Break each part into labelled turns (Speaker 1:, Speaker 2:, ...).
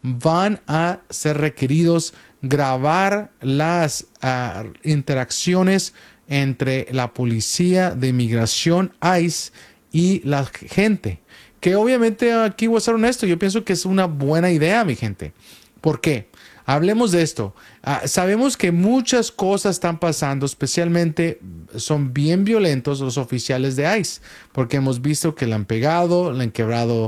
Speaker 1: van a ser requeridos grabar las interacciones entre la policía de inmigración, ICE, y la gente. Que obviamente aquí voy a ser honesto, yo pienso que es una buena idea, mi gente. ¿Por qué? Hablemos de esto. Sabemos que muchas cosas están pasando, especialmente son bien violentos los oficiales de ICE, porque hemos visto que le han pegado, le han quebrado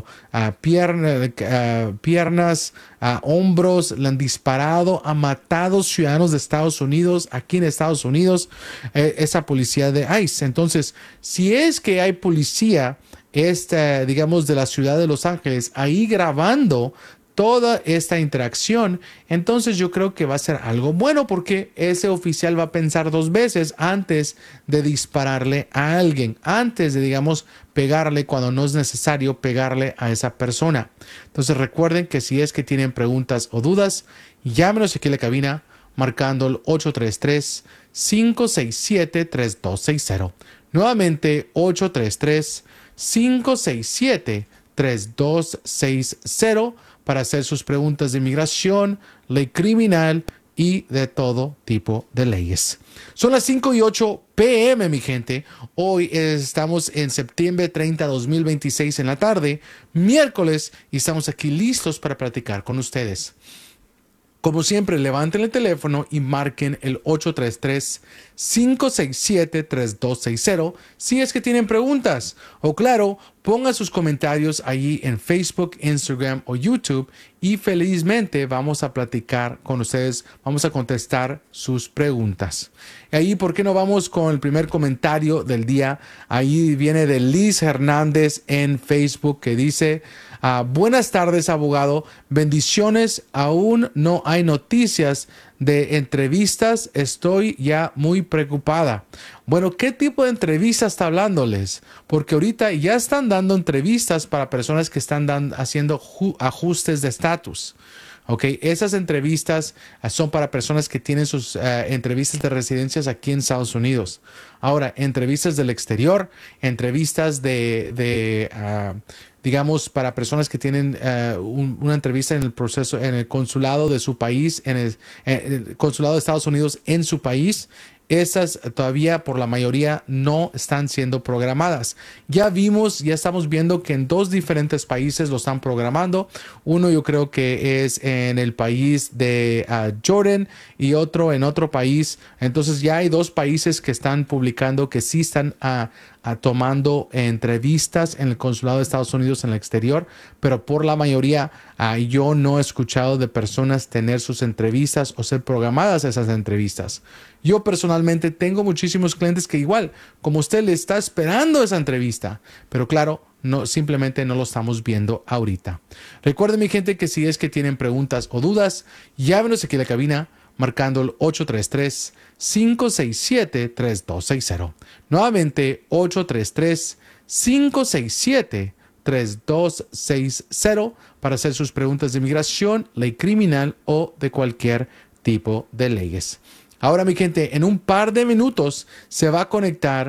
Speaker 1: piernas, hombros, le han disparado, ha matado ciudadanos de Estados Unidos, aquí en Estados Unidos, esa policía de ICE. Entonces, si es que hay policía, digamos, de la ciudad de Los Ángeles, ahí grabando toda esta interacción, entonces yo creo que va a ser algo bueno porque ese oficial va a pensar dos veces antes de dispararle a alguien, antes de, digamos, pegarle cuando no es necesario pegarle a esa persona. Entonces recuerden que si es que tienen preguntas o dudas, llámenos aquí a la cabina marcando el 833-567-3260. Nuevamente 833-567-3260 para hacer sus preguntas de inmigración, ley criminal y de todo tipo de leyes. Son las 5:08 p.m., mi gente. Hoy estamos en septiembre 30, 2026 en la tarde, miércoles, y estamos aquí listos para platicar con ustedes. Como siempre, levanten el teléfono y marquen el 833-567-3260 si es que tienen preguntas. O claro, pongan sus comentarios allí en Facebook, Instagram o YouTube y felizmente vamos a platicar con ustedes, vamos a contestar sus preguntas. Y ahí, ¿por qué no vamos con el primer comentario del día? Ahí viene de Liz Hernández en Facebook que dice: buenas tardes, abogado. Bendiciones. Aún no hay noticias de entrevistas. Estoy ya muy preocupada. Bueno, ¿qué tipo de entrevistas está hablándoles? Porque ahorita ya están dando entrevistas para personas que están haciendo ajustes de estatus. Ok, esas entrevistas son para personas que tienen sus entrevistas de residencias aquí en Estados Unidos. Ahora, entrevistas del exterior, entrevistas digamos, para personas que tienen una entrevista en el proceso, en el consulado de su país, en el consulado de Estados Unidos en su país. Esas todavía por la mayoría no están siendo programadas. Ya estamos viendo que en dos diferentes países lo están programando. Uno yo creo que es en el país de Jordan y otro en otro país. Entonces ya hay dos países que están publicando que sí están tomando entrevistas en el consulado de Estados Unidos en el exterior, pero por la mayoría yo no he escuchado de personas tener sus entrevistas o ser programadas esas entrevistas. Yo personalmente tengo muchísimos clientes que igual, como usted, le está esperando esa entrevista, pero claro, simplemente no lo estamos viendo ahorita. Recuerden, mi gente, que si es que tienen preguntas o dudas, llámenos aquí a la cabina marcando el 833-567-3260. Nuevamente, 833-567-3260 para hacer sus preguntas de inmigración, ley criminal o de cualquier tipo de leyes. Ahora, mi gente, en un par de minutos se va a conectar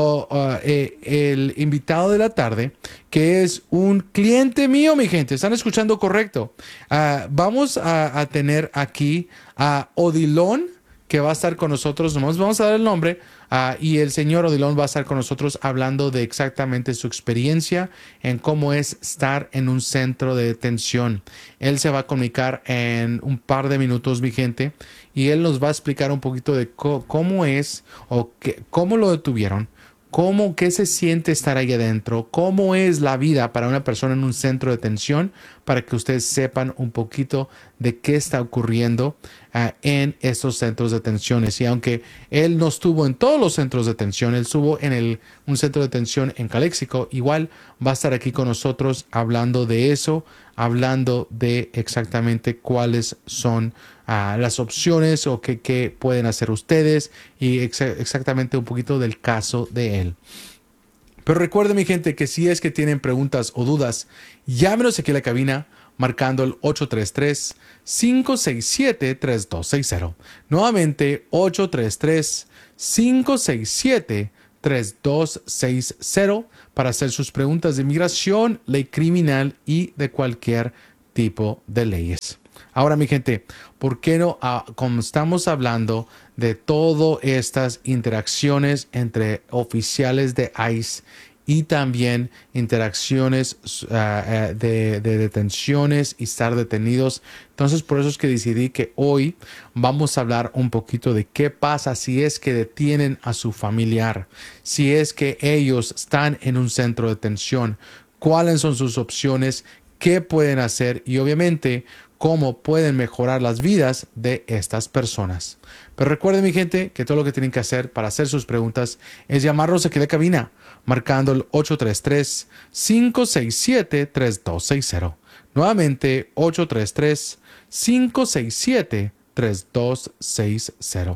Speaker 1: el invitado de la tarde, que es un cliente mío, mi gente. ¿Están escuchando correcto? Vamos a tener aquí a Odilon, que va a estar con nosotros. Nomás vamos a dar el nombre. Y el señor Odilon va a estar con nosotros hablando de exactamente su experiencia en cómo es estar en un centro de detención. Él se va a comunicar en un par de minutos, mi gente, y él nos va a explicar un poquito de cómo es o cómo lo detuvieron, qué se siente estar ahí adentro, cómo es la vida para una persona en un centro de detención, para que ustedes sepan un poquito de qué está ocurriendo en estos centros de detenciones. Y aunque él no estuvo en todos los centros de detención, él estuvo en un centro de detención en Calexico, igual va a estar aquí con nosotros hablando de eso, hablando de exactamente cuáles son las opciones o qué pueden hacer ustedes y exactamente un poquito del caso de él. Pero recuerden, mi gente, que si es que tienen preguntas o dudas, llámenos aquí a la cabina marcando el 833-567-3260. Nuevamente, 833-567-3260 para hacer sus preguntas de inmigración, ley criminal y de cualquier tipo de leyes. Ahora, mi gente, ¿por qué no? Como estamos hablando de todas estas interacciones entre oficiales de ICE y también interacciones de detenciones y estar detenidos. Entonces, por eso es que decidí que hoy vamos a hablar un poquito de qué pasa si es que detienen a su familiar, si es que ellos están en un centro de detención, cuáles son sus opciones, qué pueden hacer y obviamente cómo pueden mejorar las vidas de estas personas. Pero recuerden, mi gente, que todo lo que tienen que hacer para hacer sus preguntas es llamarnos aquí a la cabina, marcando el 833-567-3260. Nuevamente, 833-567-3260.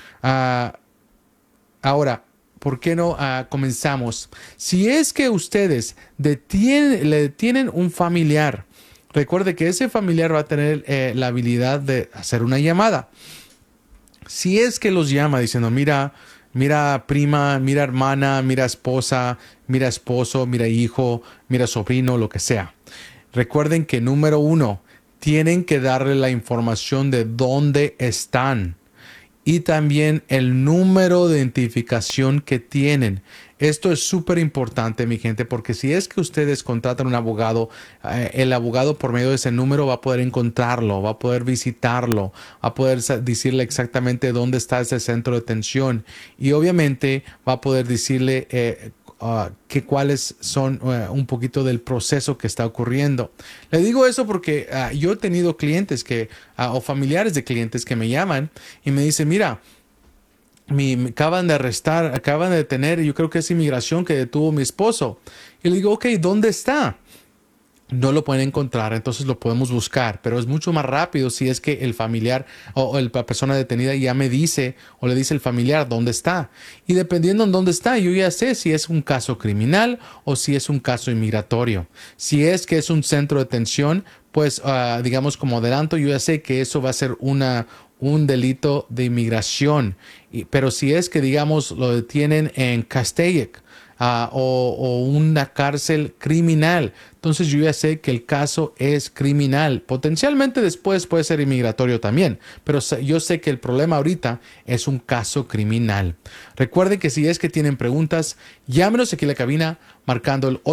Speaker 1: Ahora, ¿por qué no comenzamos? Si es que ustedes le detienen un familiar, recuerde que ese familiar va a tener la habilidad de hacer una llamada. Si es que los llama diciendo, mira prima, mira hermana, mira esposa, mira esposo, mira hijo, mira sobrino, lo que sea. Recuerden que número 1, tienen que darle la información de dónde están y también el número de identificación que tienen. Esto es súper importante, mi gente, porque si es que ustedes contratan un abogado, el abogado por medio de ese número va a poder encontrarlo, va a poder visitarlo, va a poder decirle exactamente dónde está ese centro de detención y obviamente va a poder decirle cuáles son un poquito del proceso que está ocurriendo. Le digo eso porque yo he tenido clientes o familiares de clientes que me llaman y me dicen, mira, me acaban de arrestar, acaban de detener, yo creo que es inmigración que detuvo mi esposo. Y le digo, ok, ¿dónde está? No lo pueden encontrar, entonces lo podemos buscar, pero es mucho más rápido si es que el familiar o la persona detenida ya me dice o le dice el familiar dónde está. Y dependiendo en dónde está, yo ya sé si es un caso criminal o si es un caso inmigratorio. Si es que es un centro de detención, pues digamos como adelanto, yo ya sé que eso va a ser un delito de inmigración. Pero si es que digamos lo detienen en Castaic, o una cárcel criminal, entonces yo ya sé que el caso es criminal. Potencialmente después puede ser inmigratorio también, pero yo sé que el problema ahorita es un caso criminal. Recuerden que si es que tienen preguntas, llámenos aquí a la cabina marcando el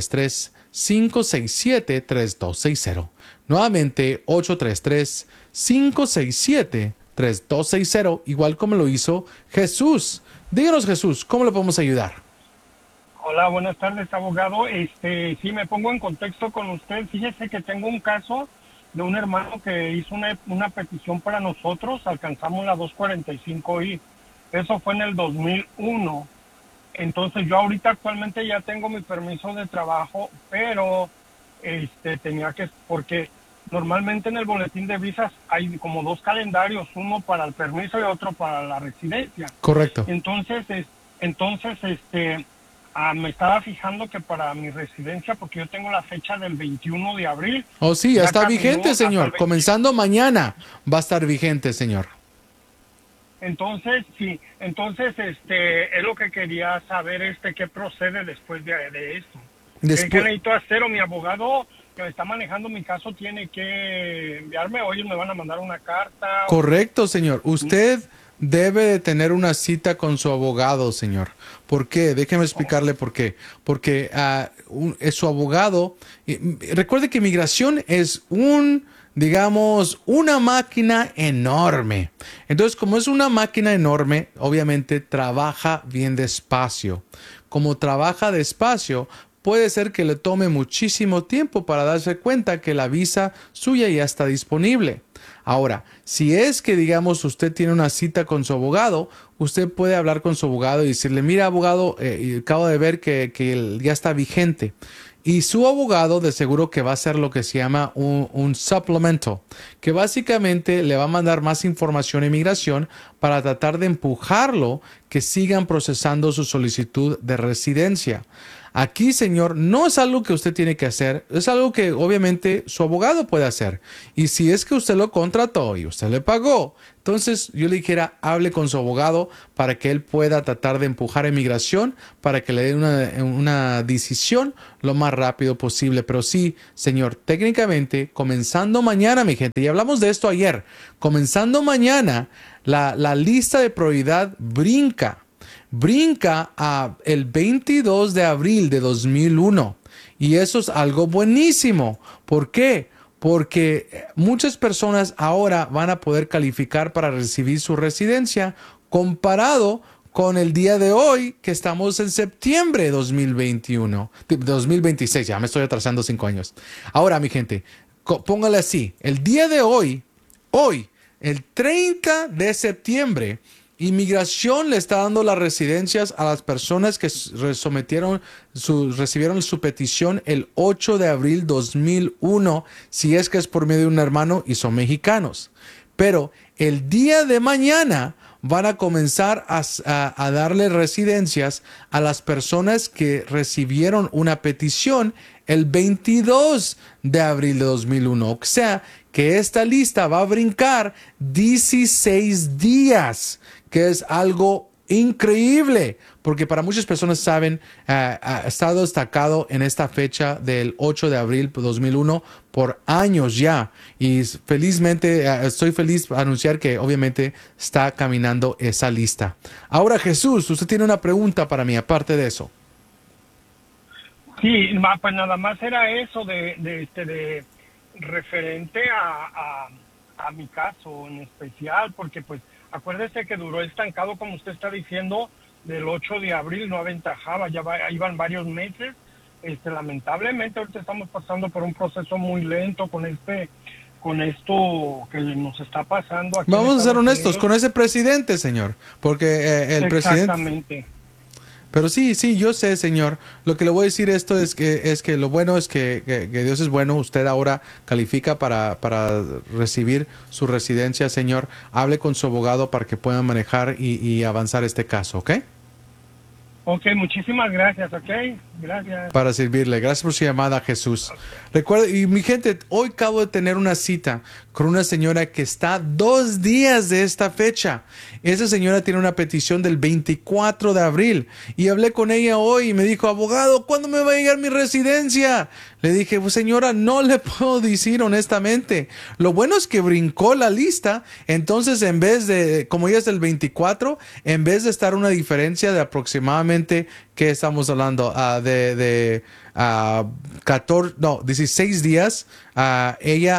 Speaker 1: 833-567-3260. Nuevamente 833-567-3260, igual como lo hizo Jesús. Díganos, Jesús, ¿cómo le podemos ayudar?
Speaker 2: Hola, buenas tardes, abogado. Sí, me pongo en contexto con usted. Fíjese que tengo un caso de un hermano que hizo una petición para nosotros. Alcanzamos la 245I. Eso fue en el 2001. Entonces, yo ahorita actualmente ya tengo mi permiso de trabajo, pero porque normalmente en el boletín de visas hay como 2 calendarios, uno para el permiso y otro para la residencia.
Speaker 1: Correcto.
Speaker 2: Me estaba fijando que para mi residencia, porque yo tengo la fecha del 21 de abril.
Speaker 1: Oh, sí, ya está vigente, señor. Comenzando mañana va a estar vigente, señor.
Speaker 2: Entonces, sí, es lo que quería saber, qué procede después de esto. ¿Qué necesito hacer? O mi abogado que está manejando mi caso tiene que enviarme, o ellos me van a mandar una carta.
Speaker 1: Correcto, señor. Usted debe de tener una cita con su abogado, señor. ¿Por qué? Déjeme explicarle por qué. Porque es su abogado. Recuerde que migración es digamos, una máquina enorme. Entonces, como es una máquina enorme, obviamente trabaja bien despacio. Como trabaja despacio, puede ser que le tome muchísimo tiempo para darse cuenta que la visa suya ya está disponible. Ahora, si es que, digamos, usted tiene una cita con su abogado, usted puede hablar con su abogado y decirle, mira, abogado, acabo de ver que ya está vigente. Y su abogado de seguro que va a hacer lo que se llama un supplemental, que básicamente le va a mandar más información a inmigración para tratar de empujarlo que sigan procesando su solicitud de residencia. Aquí, señor, no es algo que usted tiene que hacer, es algo que obviamente su abogado puede hacer. Y si es que usted lo contrató y usted le pagó, entonces yo le dijera, hable con su abogado para que él pueda tratar de empujar a inmigración para que le den una decisión lo más rápido posible. Pero sí, señor, técnicamente, comenzando mañana, mi gente, y hablamos de esto ayer, comenzando mañana, la lista de prioridad brinca a el 22 de abril de 2001. Y eso es algo buenísimo. ¿Por qué? Porque muchas personas ahora van a poder calificar para recibir su residencia comparado con el día de hoy, que estamos en septiembre de 2021, 2026, ya me estoy atrasando 5 años. Ahora, mi gente, póngale así, el día de hoy, el 30 de septiembre, Inmigración le está dando las residencias a las personas que recibieron su petición el 8 de abril 2001, si es que es por medio de un hermano y son mexicanos. Pero el día de mañana van a comenzar a darle residencias a las personas que recibieron una petición el 22 de abril de 2001. O sea, que esta lista va a brincar 16 días, que es algo increíble, porque para muchas personas saben, ha estado destacado en esta fecha del 8 de abril de 2001 por años ya, y felizmente estoy feliz de anunciar que obviamente está caminando esa lista. Ahora, Jesús, usted tiene una pregunta para mí, aparte de eso.
Speaker 2: Sí, pues nada más era eso de referente a mi caso en especial, porque pues acuérdese que duró estancado, como usted está diciendo, del 8 de abril, no aventajaba, iban varios meses. Lamentablemente ahorita estamos pasando por un proceso muy lento con esto que nos está pasando aquí.
Speaker 1: Vamos a ser honestos con ese presidente, señor, porque el presidente...
Speaker 2: Exactamente.
Speaker 1: Pero sí, yo sé, señor. Lo que le voy a decir esto es que lo bueno es que Dios es bueno. Usted ahora califica para recibir su residencia, señor. Hable con su abogado para que puedan manejar y avanzar este caso, ¿ok?
Speaker 2: Ok, muchísimas gracias, ok. Gracias.
Speaker 1: Para servirle. Gracias por su llamada, Jesús. Recuerde, y mi gente, hoy acabo de tener una cita con una señora que está 2 días de esta fecha. Esa señora tiene una petición del 24 de abril y hablé con ella hoy y me dijo, abogado, ¿cuándo me va a llegar mi residencia? Le dije, pues señora, no le puedo decir honestamente. Lo bueno es que brincó la lista, entonces en vez de, como ella es del 24, en vez de estar una diferencia de aproximadamente, ¿qué estamos hablando? 16 días, ella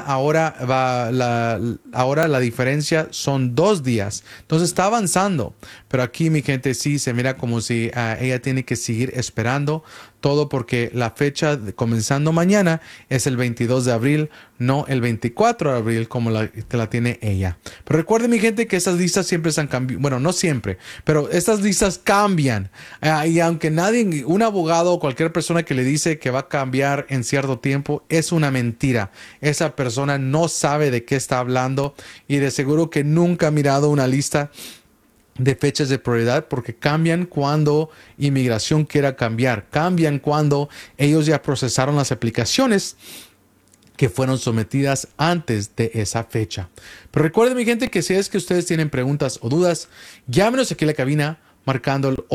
Speaker 1: ahora la diferencia son 2 días. Entonces está avanzando. Pero aquí, mi gente, sí se mira como si ella tiene que seguir esperando todo, porque la fecha comenzando mañana es el 22 de abril, no el 24 de abril como la tiene ella. Pero recuerden, mi gente, que estas listas siempre están cambiando. Bueno, no siempre, pero estas listas cambian. Y aunque un abogado o cualquier persona que le dice que va a cambiar en cierto tiempo, es una mentira. Esa persona no sabe de qué está hablando y de seguro que nunca ha mirado una lista de fechas de prioridad, porque cambian cuando inmigración quiera cambiar, cambian cuando ellos ya procesaron las aplicaciones que fueron sometidas antes de esa fecha. Pero recuerden, mi gente, que si es que ustedes tienen preguntas o dudas, llámenos aquí a la cabina marcando el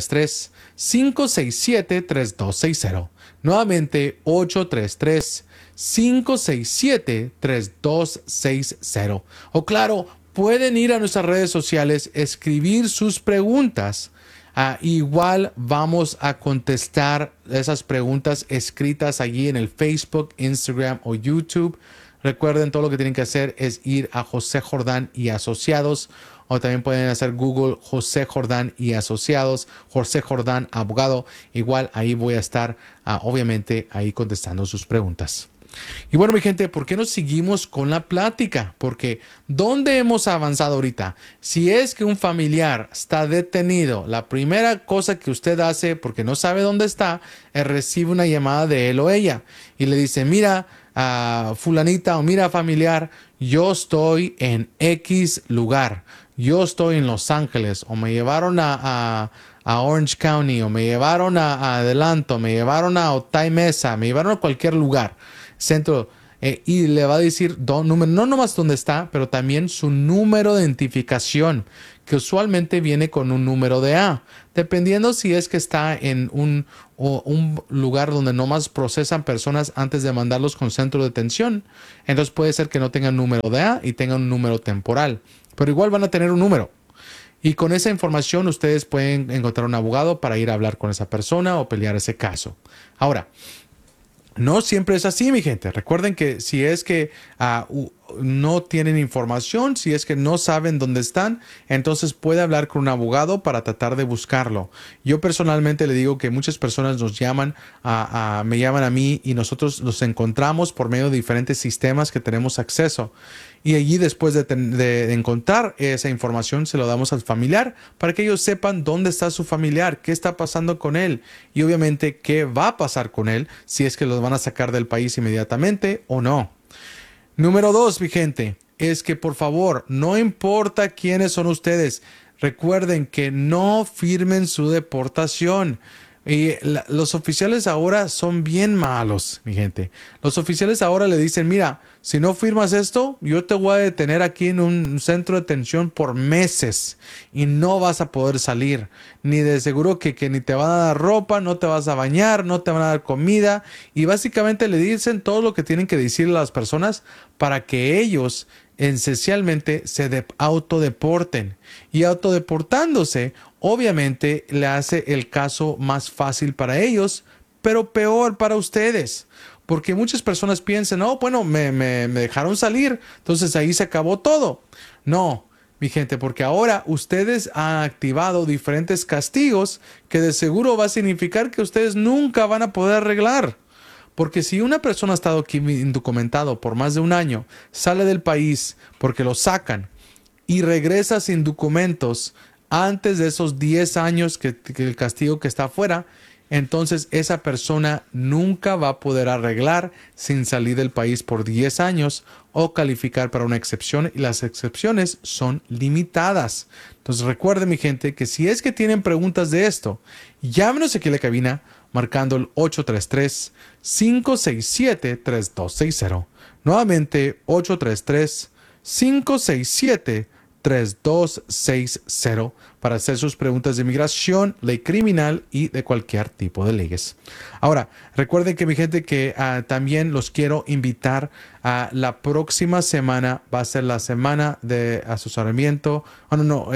Speaker 1: 833-567-3260. Nuevamente, 833-567-3260. O claro, pueden ir a nuestras redes sociales, escribir sus preguntas. Igual vamos a contestar esas preguntas escritas allí en el Facebook, Instagram o YouTube. Recuerden, todo lo que tienen que hacer es ir a José Jordán y Asociados, o también pueden hacer Google José Jordán y Asociados, José Jordán Abogado. Igual ahí voy a estar, obviamente, ahí contestando sus preguntas. Y bueno, mi gente, ¿por qué no seguimos con la plática? Porque ¿dónde hemos avanzado ahorita? Si es que un familiar está detenido, la primera cosa que usted hace, porque no sabe dónde está, es recibe una llamada de él o ella y le dice, mira, fulanita o mira, familiar, yo estoy en X lugar, yo estoy en Los Ángeles, o me llevaron a a Orange County, o me llevaron a Adelanto, me llevaron a Otay Mesa, me llevaron a cualquier lugar, centro, y le va a decir no nomás dónde está, pero también su número de identificación, que usualmente viene con un número de A, dependiendo si es que está en un lugar donde nomás procesan personas antes de mandarlos con centro de detención. Entonces puede ser que no tengan número de A y tengan un número temporal, pero igual van a tener un número. Y con esa información ustedes pueden encontrar un abogado para ir a hablar con esa persona o pelear ese caso. Ahora, no siempre es así, mi gente. Recuerden que si es que no tienen información, si es que no saben dónde están, entonces puede hablar con un abogado para tratar de buscarlo. Yo personalmente le digo que muchas personas nos llaman, me llaman a mí y nosotros los encontramos por medio de diferentes sistemas que tenemos acceso. Y allí después de encontrar esa información se lo damos al familiar para que ellos sepan dónde está su familiar, qué está pasando con él y obviamente qué va a pasar con él, si es que los van a sacar del país inmediatamente o no. Número 2, mi gente, es que por favor, no importa quiénes son ustedes, recuerden que no firmen su deportación. Y los oficiales ahora son bien malos, mi gente. Los oficiales ahora le dicen, mira, si no firmas esto, yo te voy a detener aquí en un centro de detención por meses y no vas a poder salir. Ni de seguro que ni te van a dar ropa, no te vas a bañar, no te van a dar comida. Y básicamente le dicen todo lo que tienen que decirle a las personas para que ellos esencialmente se autodeporten. Y autodeportándose, obviamente le hace el caso más fácil para ellos, pero peor para ustedes. Porque muchas personas piensan, no, bueno, me dejaron salir, entonces ahí se acabó todo. No, mi gente, porque ahora ustedes han activado diferentes castigos que de seguro va a significar que ustedes nunca van a poder arreglar. Porque si una persona ha estado aquí indocumentado por más de un año, sale del país porque lo sacan y regresa sin documentos antes de esos 10 años que el castigo que está afuera, entonces esa persona nunca va a poder arreglar sin salir del país por 10 años o calificar para una excepción, y las excepciones son limitadas. Entonces recuerden, mi gente, que si es que tienen preguntas de esto, llámenos aquí a la cabina marcando el 833-567-3260. Nuevamente 833-567-3260 para hacer sus preguntas de inmigración, ley criminal y de cualquier tipo de leyes. Ahora, recuerden que mi gente que también los quiero invitar a la próxima semana. Va a ser la semana de asesoramiento. No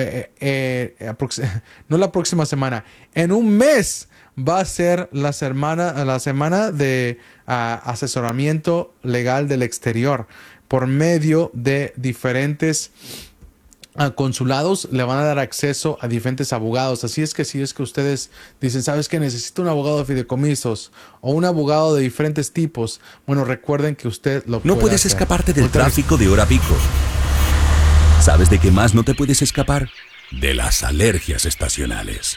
Speaker 1: la próxima semana. En un mes va a ser la semana de asesoramiento legal del exterior por medio de diferentes consulados. Le van a dar acceso a diferentes abogados. Así es que si es que ustedes dicen, ¿sabes qué? Necesito un abogado de fideicomisos o un abogado de diferentes tipos. Bueno, recuerden que usted lo puede
Speaker 3: No puedes
Speaker 1: hacer.
Speaker 3: escaparte del tráfico de hora pico. ¿Sabes de qué más no te puedes escapar? De las alergias estacionales.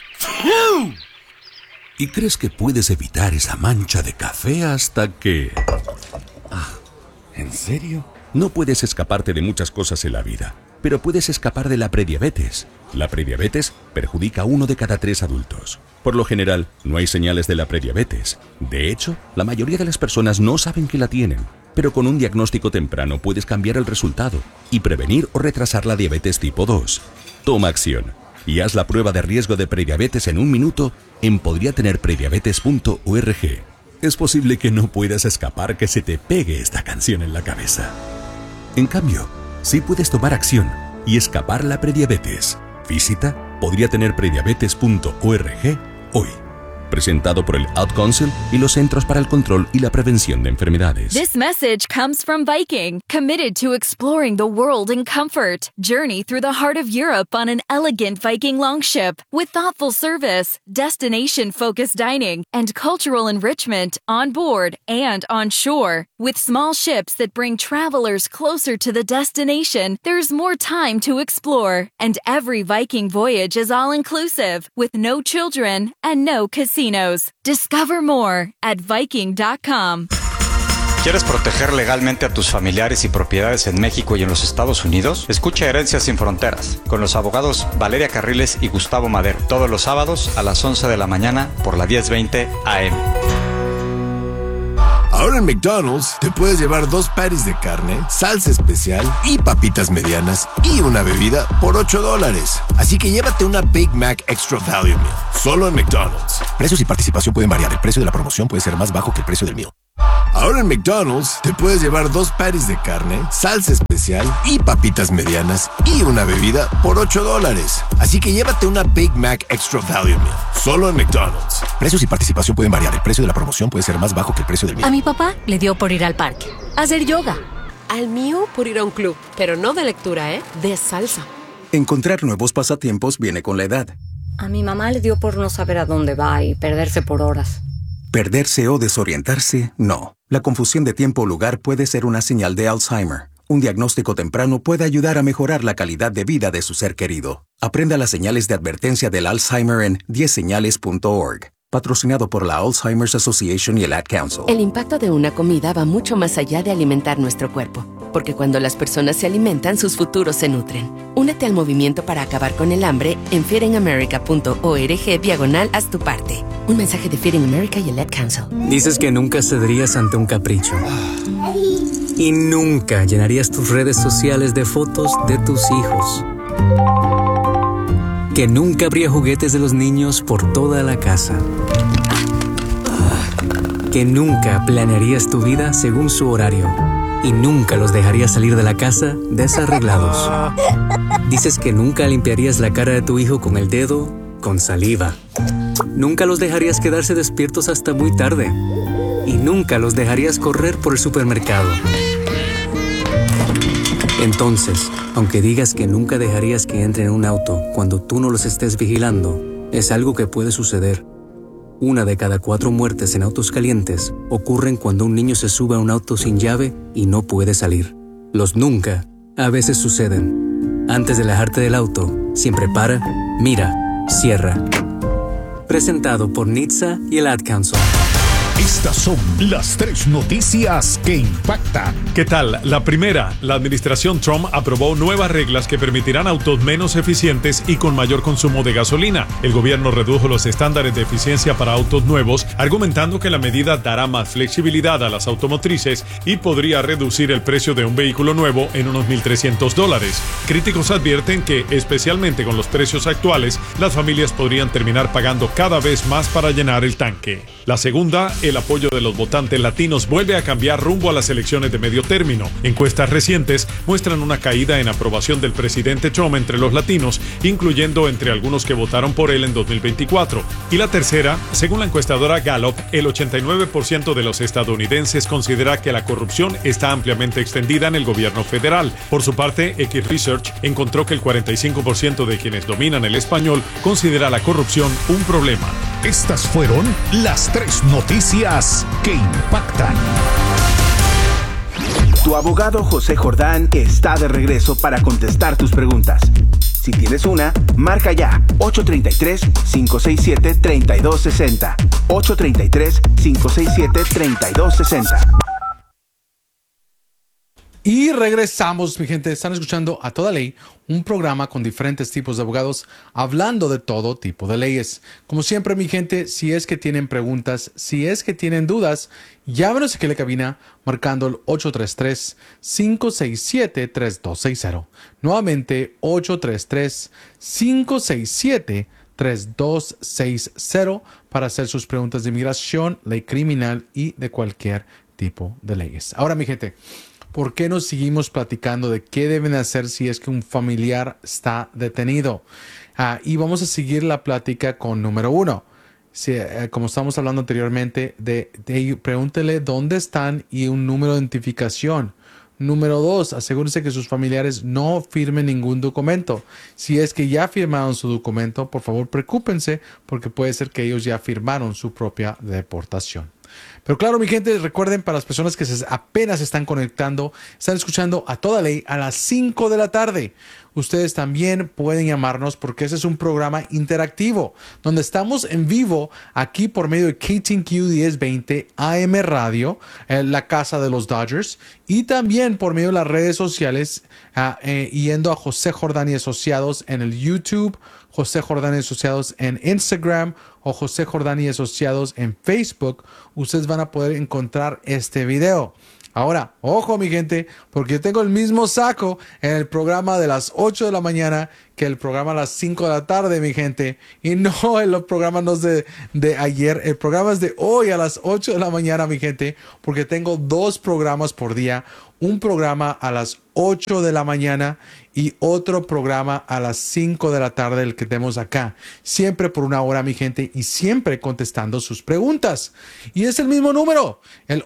Speaker 3: ¿Y crees que puedes evitar esa mancha de café hasta que... ¿En serio? No puedes escaparte de muchas cosas en la vida, pero puedes escapar de la prediabetes. La prediabetes perjudica a 1 de cada 3 adultos. Por lo general, no hay señales de la prediabetes. De hecho, la mayoría de las personas no saben que la tienen. Pero con un diagnóstico temprano puedes cambiar el resultado y prevenir o retrasar la diabetes tipo 2. Toma acción y haz la prueba de riesgo de prediabetes en 1 minuto en podriatenerprediabetes.org. Es posible que no puedas escapar que se te pegue esta canción en la cabeza. En cambio, sí puedes tomar acción y escapar la prediabetes. Visita podriatenerprediabetes.org hoy. Presentado por el Ad Council y los Centros para el Control y la Prevención de Enfermedades.
Speaker 4: This message comes from Viking, committed to exploring the world in comfort. Journey through the heart of Europe on an elegant Viking longship with thoughtful service, destination-focused dining, and cultural enrichment on board and on shore. With small ships that bring travelers closer to the destination, there's more time to explore. And every Viking voyage is all-inclusive, with no children and no casinos. Discover more at Viking.com.
Speaker 5: ¿Quieres proteger legalmente a tus familiares y propiedades en México y en los Estados Unidos? Escucha Herencias sin Fronteras con los abogados Valeria Carriles y Gustavo Madero todos los sábados a las 11 de la mañana por la 1020 AM.
Speaker 6: Ahora en McDonald's te puedes llevar 2 patties de carne, salsa especial y papitas medianas y una bebida por $8. Así que llévate una Big Mac Extra Value Meal, solo en McDonald's. Precios y participación pueden variar. El precio de la promoción puede ser más bajo que el precio del meal. Ahora en McDonald's te puedes llevar 2 patties de carne, salsa especial y papitas medianas y una bebida por $8. Así que llévate una Big Mac Extra Value Meal, solo en McDonald's. Precios y participación pueden variar. El precio de la promoción puede ser más bajo que el precio del meal.
Speaker 7: A mi papá le dio por ir al parque, a hacer yoga.
Speaker 8: Al mío por ir a un club, pero no de lectura, de salsa.
Speaker 9: Encontrar nuevos pasatiempos viene con la edad.
Speaker 7: A mi mamá le dio por no saber a dónde va y perderse por horas.
Speaker 9: Perderse o desorientarse, no. La confusión de tiempo o lugar puede ser una señal de Alzheimer. Un diagnóstico temprano puede ayudar a mejorar la calidad de vida de su ser querido. Aprenda las señales de advertencia del Alzheimer en 10señales.org. Patrocinado por la Alzheimer's Association y el Ad Council.
Speaker 8: El impacto de una comida va mucho más allá de alimentar nuestro cuerpo, porque cuando las personas se alimentan, sus futuros se nutren. Únete al movimiento para acabar con el hambre en feedingamerica.org/haz tu parte. Un mensaje de Feeding America y el Ad Council.
Speaker 10: Dices que nunca cederías ante un capricho. Y nunca llenarías tus redes sociales de fotos de tus hijos. Que nunca habría juguetes de los niños por toda la casa. Que nunca planearías tu vida según su horario. Y nunca los dejarías salir de la casa desarreglados. Dices que nunca limpiarías la cara de tu hijo con el dedo, con saliva. Nunca los dejarías quedarse despiertos hasta muy tarde. Y nunca los dejarías correr por el supermercado. Entonces, aunque digas que nunca dejarías que entren en un auto cuando tú no los estés vigilando, es algo que puede suceder. 1 de cada 4 muertes en autos calientes ocurren cuando un niño se sube a un auto sin llave y no puede salir. Los nunca a veces suceden. Antes de alejarte del auto, siempre para, mira, cierra. Presentado por NHTSA y el Ad Council.
Speaker 11: Estas son las 3 noticias que impactan.
Speaker 12: ¿Qué tal? La primera, la administración Trump aprobó nuevas reglas que permitirán autos menos eficientes y con mayor consumo de gasolina. El gobierno redujo los estándares de eficiencia para autos nuevos, argumentando que la medida dará más flexibilidad a las automotrices y podría reducir el precio de un vehículo nuevo en unos $1,300. Críticos advierten que, especialmente con los precios actuales, las familias podrían terminar pagando cada vez más para llenar el tanque. La segunda, el apoyo de los votantes latinos vuelve a cambiar rumbo a las elecciones de medio término. Encuestas recientes muestran una caída en aprobación del presidente Trump entre los latinos, incluyendo entre algunos que votaron por él en 2024. Y la tercera, según la encuestadora Gallup, el 89% de los estadounidenses considera que la corrupción está ampliamente extendida en el gobierno federal. Por su parte, X Research encontró que el 45% de quienes dominan el español considera la corrupción un problema.
Speaker 11: Estas fueron las 3 noticias que impactan.
Speaker 13: Tu abogado José Jordán está de regreso para contestar tus preguntas. Si tienes una, marca ya 833-567-3260. 833-567-3260.
Speaker 1: Y regresamos, mi gente. Están escuchando A Toda Ley, un programa con diferentes tipos de abogados hablando de todo tipo de leyes. Como siempre, mi gente, si es que tienen preguntas, si es que tienen dudas, llámenos aquí a la cabina marcando el 833-567-3260. Nuevamente, 833-567-3260 para hacer sus preguntas de inmigración, ley criminal y de cualquier tipo de leyes. Ahora, mi gente, ¿por qué nos seguimos platicando de qué deben hacer si es que un familiar está detenido? Y vamos a seguir la plática con número 1. Como estamos hablando anteriormente, pregúntele dónde están y un número de identificación. Número 2, asegúrense que sus familiares no firmen ningún documento. Si es que ya firmaron su documento, por favor, preocúpense porque puede ser que ellos ya firmaron su propia deportación. Pero claro, mi gente, recuerden, para las personas que apenas están conectando, están escuchando A Toda Ley a las 5 de la tarde. Ustedes también pueden llamarnos porque ese es un programa interactivo donde estamos en vivo aquí por medio de KTNQ 1020 AM Radio, la casa de los Dodgers, y también por medio de las redes sociales, yendo a José Jordán y Asociados en el YouTube, José Jordán y Asociados en Instagram o José Jordán y Asociados en Facebook. Ustedes van a poder encontrar este video. Ahora, ojo mi gente, porque yo tengo el mismo saco en el programa de las 8 de la mañana que el programa a las 5 de la tarde, mi gente. Y no, el programa no es de ayer, el programa es de hoy a las 8 de la mañana, mi gente, porque tengo 2 programas por día. Un programa a las 8 de la mañana y otro programa a las 5 de la tarde, el que tenemos acá. Siempre por 1 hora, mi gente, y siempre contestando sus preguntas. Y es el mismo número, el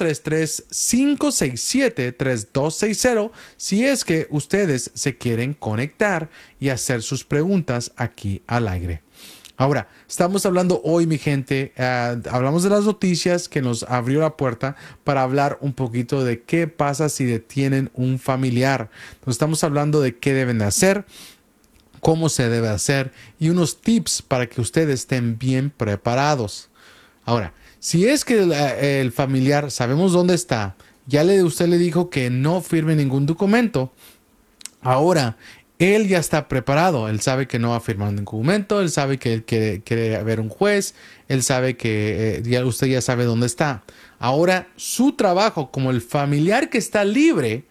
Speaker 1: 833-567-3260, si es que ustedes se quieren conectar y hacer sus preguntas aquí al aire. Ahora, estamos hablando hoy, mi gente, hablamos de las noticias que nos abrió la puerta para hablar un poquito de qué pasa si detienen un familiar. Entonces, estamos hablando de qué deben de hacer, cómo se debe hacer y unos tips para que ustedes estén bien preparados. Ahora, si es que el familiar sabemos dónde está, usted le dijo que no firme ningún documento, ahora él ya está preparado, él sabe que no va a firmar un documento, él sabe que él quiere ver un juez, él sabe que usted ya sabe dónde está. Ahora su trabajo como el familiar que está libre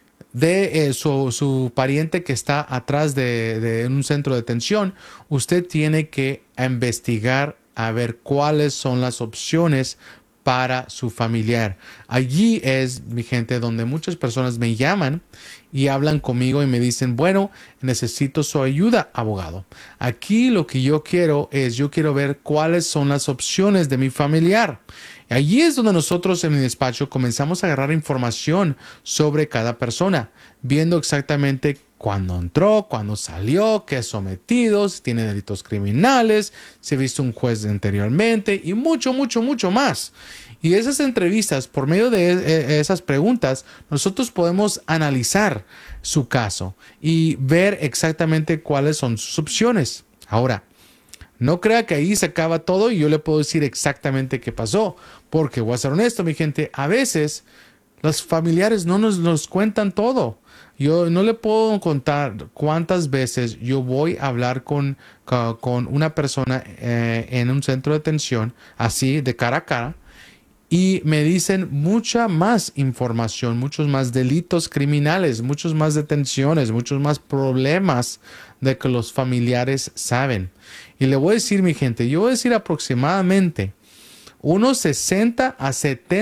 Speaker 1: de su pariente que está atrás de un centro de detención, usted tiene que investigar a ver cuáles son las opciones para su familiar. Allí es, mi gente, donde muchas personas me llaman y hablan conmigo y me dicen, bueno, necesito su ayuda, abogado. Aquí lo que yo quiero ver cuáles son las opciones de mi familiar. Allí es donde nosotros en mi despacho comenzamos a agarrar información sobre cada persona, viendo exactamente cuándo entró, cuándo salió, qué es sometido, si tiene delitos criminales, si ha visto un juez anteriormente y mucho, mucho, mucho más. Y esas entrevistas, por medio de esas preguntas, nosotros podemos analizar su caso y ver exactamente cuáles son sus opciones. Ahora, no crea que ahí se acaba todo y yo le puedo decir exactamente qué pasó, porque voy a ser honesto, mi gente, a veces los familiares no nos cuentan todo. Yo no le puedo contar cuántas veces yo voy a hablar con una persona en un centro de detención, así de cara a cara, y me dicen mucha más información, muchos más delitos criminales, muchos más detenciones, muchos más problemas de que los familiares saben. Y le voy a decir, mi gente, yo voy a decir aproximadamente unos 60 a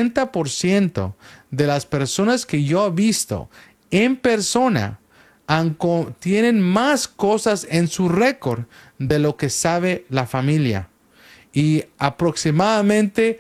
Speaker 1: 70% de las personas que yo he visto en persona tienen más cosas en su récord de lo que sabe la familia. Y aproximadamente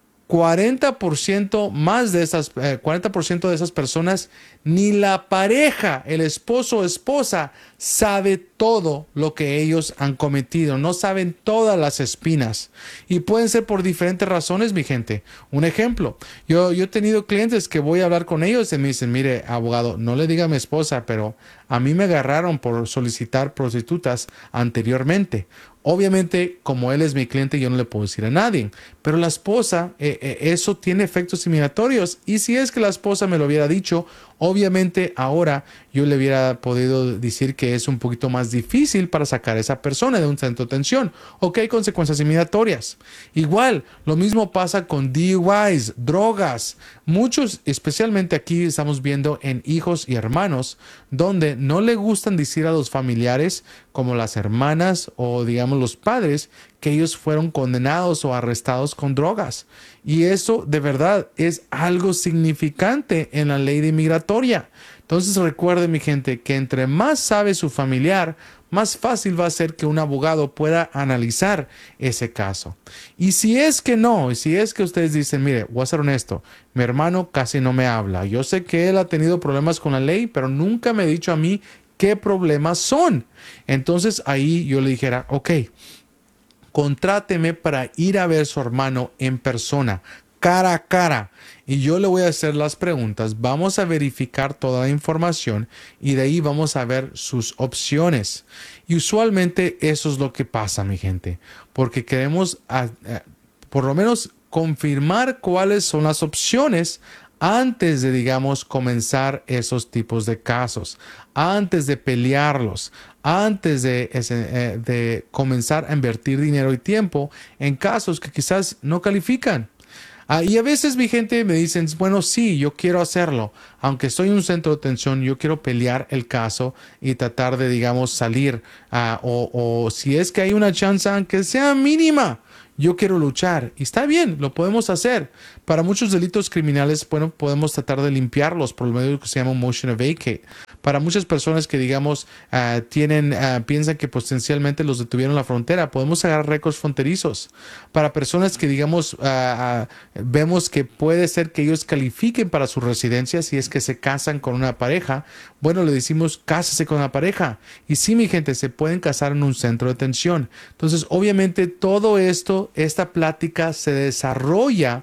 Speaker 1: 40% más de esas 40% de esas personas, ni la pareja, el esposo o esposa, sabe todo lo que ellos han cometido. No saben todas las espinas. Y pueden ser por diferentes razones, mi gente. Un ejemplo, yo he tenido clientes que voy a hablar con ellos y me dicen, mire, abogado, no le diga a mi esposa, pero a mí me agarraron por solicitar prostitutas anteriormente. Obviamente, como él es mi cliente, yo no le puedo decir a nadie. Pero la esposa, eso tiene efectos inmigratorios. Y si es que la esposa me lo hubiera dicho, obviamente ahora yo le hubiera podido decir que es un poquito más difícil para sacar a esa persona de un centro de detención o que hay consecuencias inmigratorias. Igual, lo mismo pasa con DUIs, drogas. Muchos, especialmente aquí estamos viendo en hijos y hermanos, donde no le gustan decir a los familiares, como las hermanas o digamos los padres, que ellos fueron condenados o arrestados con drogas. Y eso de verdad es algo significante en la ley de inmigratoria. Entonces recuerden, mi gente, que entre más sabe su familiar, más fácil va a ser que un abogado pueda analizar ese caso. Y si es que no, si es que ustedes dicen, mire, voy a ser honesto, mi hermano casi no me habla. Yo sé que él ha tenido problemas con la ley, pero nunca me ha dicho a mí qué problemas son. Entonces ahí yo le dijera, ok, contráteme para ir a ver a su hermano en persona, cara a cara, y yo le voy a hacer las preguntas, vamos a verificar toda la información y de ahí vamos a ver sus opciones. Y usualmente eso es lo que pasa, mi gente, porque queremos por lo menos confirmar cuáles son las opciones antes de, digamos, comenzar esos tipos de casos, antes de pelearlos, antes de comenzar a invertir dinero y tiempo en casos que quizás no califican. Y a veces mi gente me dicen, bueno, sí, yo quiero hacerlo. Aunque estoy en un centro de atención, yo quiero pelear el caso y tratar de, digamos, salir. O si es que hay una chance, aunque sea mínima, yo quiero luchar. Y está bien, lo podemos hacer. Para muchos delitos criminales, bueno, podemos tratar de limpiarlos por medio de lo que se llama un motion to vacate. Para muchas personas que, digamos, piensan que potencialmente los detuvieron en la frontera, podemos agarrar récords fronterizos. Para personas que, digamos, vemos que puede ser que ellos califiquen para su residencia si es que se casan con una pareja, bueno, le decimos, cásese con la pareja. Y sí, mi gente, se pueden casar en un centro de detención. Entonces, obviamente, todo esto, esta plática se desarrolla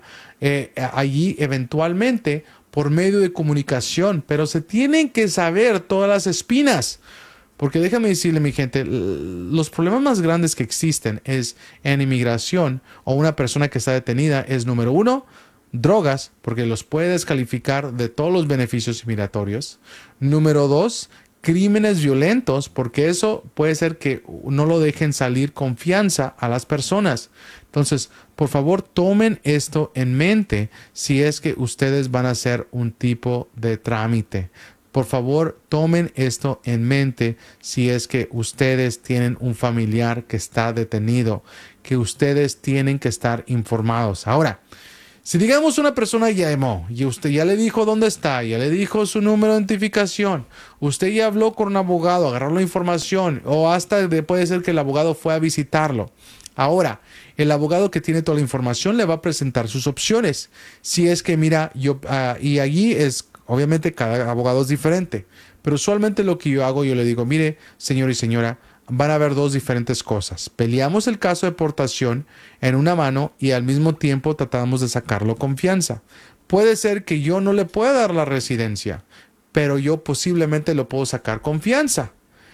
Speaker 1: allí eventualmente por medio de comunicación, pero se tienen que saber todas las espinas, porque déjame decirle, mi gente, los problemas más grandes que existen es en inmigración o una persona que está detenida es, número uno, drogas, porque los puede descalificar de todos los beneficios migratorios. Número dos, crímenes violentos, porque eso puede ser que no lo dejen salir confianza a las personas. Entonces, por favor, tomen esto en mente si es que ustedes van a hacer un tipo de trámite. Por favor, tomen esto en mente si es que ustedes tienen un familiar que está detenido, que ustedes tienen que estar informados. Ahora, si digamos una persona llamó y usted ya le dijo dónde está, ya le dijo su número de identificación, usted ya habló con un abogado, agarró la información o hasta puede ser que el abogado fue a visitarlo. Ahora, el abogado que tiene toda la información le va a presentar sus opciones. Si es que, mira, y allí es, obviamente cada abogado es diferente, pero usualmente lo que yo hago, yo le digo, mire, señor y señora, van a haber dos diferentes cosas. Peleamos el caso de deportación en una mano y al mismo tiempo tratamos de sacarlo confianza. Puede ser que yo no le pueda dar la residencia, pero yo posiblemente lo puedo sacar confianza.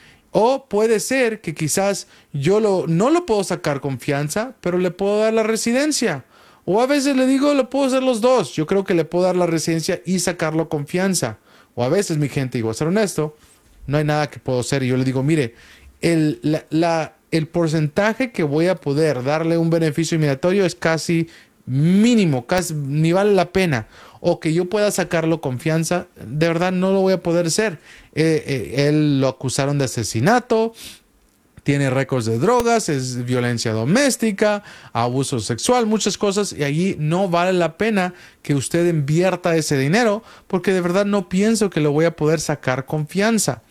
Speaker 1: O puede ser que quizás yo no lo puedo sacar confianza, pero le puedo dar la residencia. O a veces le digo, le puedo hacer los dos. Yo creo que le puedo dar la residencia y sacarlo confianza. O a veces, mi gente, y voy a ser honesto, no hay nada que puedo hacer. Y yo le digo, mire, el porcentaje que voy a poder darle un beneficio inmigratorio es casi mínimo, casi ni vale la pena. O que yo pueda sacarlo confianza, de verdad no lo voy a poder hacer. Él lo acusaron de asesinato, tiene récords de drogas, es violencia doméstica, abuso sexual, muchas cosas, y allí no vale la pena que usted invierta ese dinero porque de verdad no pienso que lo voy a poder sacar confianza.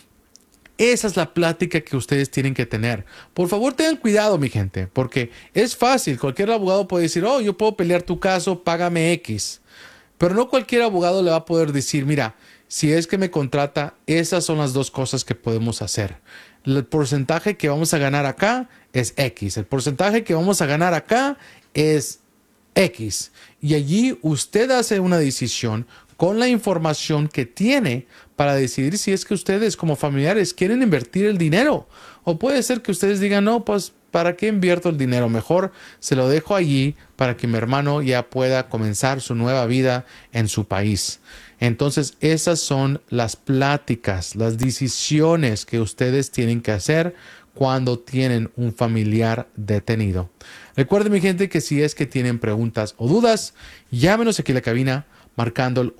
Speaker 1: Esa es la plática que ustedes tienen que tener. Por favor, tengan cuidado, mi gente, porque es fácil. Cualquier abogado puede decir, oh, yo puedo pelear tu caso, págame X. Pero no cualquier abogado le va a poder decir, mira, si es que me contrata, esas son las dos cosas que podemos hacer. El porcentaje que vamos a ganar acá es X. El porcentaje que vamos a ganar acá es X. Y allí usted hace una decisión con la información que tiene para decidir si es que ustedes como familiares quieren invertir el dinero. O puede ser que ustedes digan, no, pues, ¿para qué invierto el dinero? Mejor se lo dejo allí para que mi hermano ya pueda comenzar su nueva vida en su país. Entonces, esas son las pláticas, las decisiones que ustedes tienen que hacer cuando tienen un familiar detenido. Recuerden, mi gente, que si es que tienen preguntas o dudas, llámenos aquí a la cabina marcando el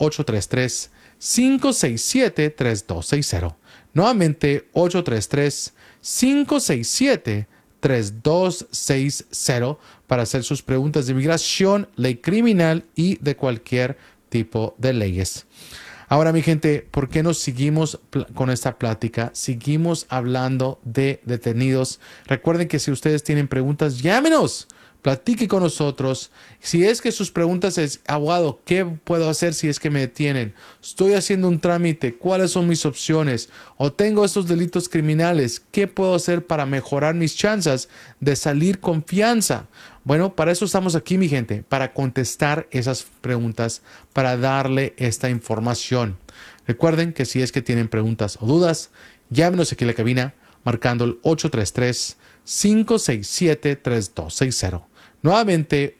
Speaker 1: 833-567-3260. Nuevamente, 833-567-3260 para hacer sus preguntas de inmigración, ley criminal y de cualquier tipo de leyes. Ahora, mi gente, ¿por qué nos seguimos con esta plática? Seguimos hablando de detenidos. Recuerden que si ustedes tienen preguntas, llámenos platique con nosotros. Si es que sus preguntas es, abogado, ¿qué puedo hacer si es que me detienen? Estoy haciendo un trámite, ¿cuáles son mis opciones? O tengo estos delitos criminales, ¿qué puedo hacer para mejorar mis chances de salir con fianza? Bueno, para eso estamos aquí, mi gente, para contestar esas preguntas, para darle esta información. Recuerden que si es que tienen preguntas o dudas, llámenos aquí a la cabina marcando el 833-567-3260. Nuevamente,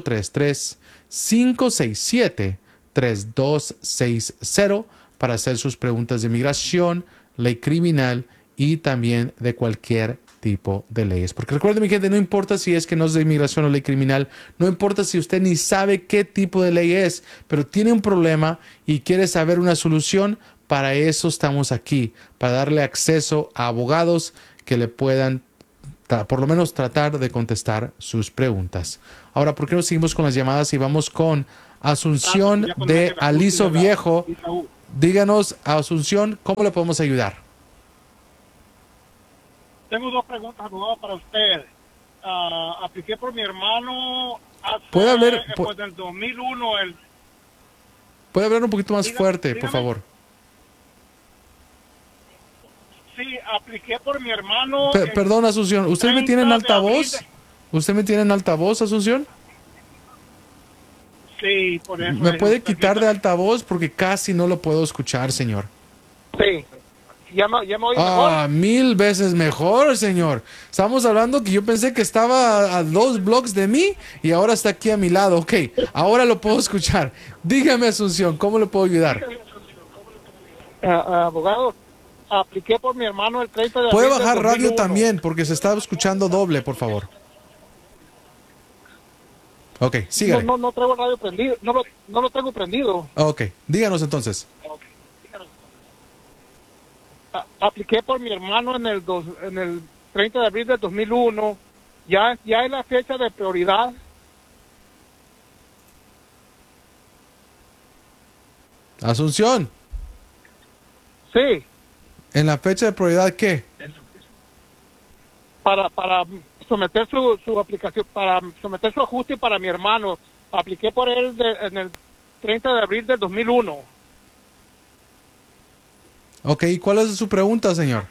Speaker 1: 833-567-3260 para hacer sus preguntas de inmigración, ley criminal y también de cualquier tipo de leyes. Porque recuerden, mi gente, no importa si es que no es de inmigración o ley criminal, no importa si usted ni sabe qué tipo de ley es, pero tiene un problema y quiere saber una solución, para eso estamos aquí, para darle acceso a abogados que le puedan por lo menos tratar de contestar sus preguntas. Ahora, ¿por qué no seguimos con las llamadas y vamos con Asunción de Aliso Viejo? Díganos, Asunción, ¿cómo le podemos ayudar?
Speaker 2: Tengo dos preguntas, abogado, para usted. Apliqué por mi hermano
Speaker 1: ¿Puede hablar,
Speaker 2: del 2001.
Speaker 1: ¿Puede hablar un poquito más fuerte, por favor?
Speaker 2: Sí, apliqué por mi hermano.
Speaker 1: Perdón, Asunción, ¿usted me tiene en altavoz? ¿Usted me tiene en altavoz, Asunción?
Speaker 2: Sí, por eso.
Speaker 1: ¿Me puede quitar de altavoz? Porque casi no lo puedo escuchar, señor.
Speaker 2: Sí. ¿Ya me oye mejor?
Speaker 1: 1000 veces mejor, señor. Estamos hablando que yo pensé que estaba a 2 blocks de mí y ahora está aquí a mi lado. Ok, ahora lo puedo escuchar. Dígame, Asunción, ¿cómo le puedo ayudar?
Speaker 2: Abogado, apliqué por mi hermano el 30 de abril.
Speaker 1: ¿Puede bajar radio también? Porque se está escuchando doble, por favor. Ok, sígale.
Speaker 2: No traigo radio prendido. No lo tengo prendido.
Speaker 1: Ok, díganos entonces.
Speaker 2: Apliqué por mi hermano en el 30 de abril del 2001. Ya es la fecha de prioridad.
Speaker 1: Asunción.
Speaker 2: Sí.
Speaker 1: ¿En la fecha de prioridad qué?
Speaker 2: Para someter su aplicación, para someter su ajuste para mi hermano. Apliqué por él en el 30 de abril del 2001.
Speaker 1: Ok, ¿y cuál es su pregunta, señor?